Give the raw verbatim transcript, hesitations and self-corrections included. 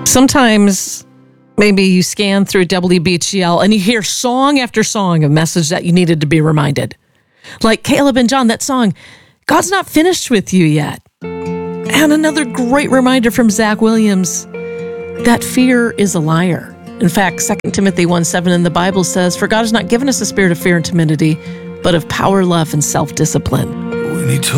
Sometimes maybe you scan through W B G L and you hear song after song, a message that you needed to be reminded. Like Caleb and John, that song, God's not finished with you yet. And another great reminder from Zach Williams that fear is a liar. In fact, Second Timothy one seven in the Bible says, "For God has not given us a spirit of fear and timidity, but of power, love, and self-discipline." When he told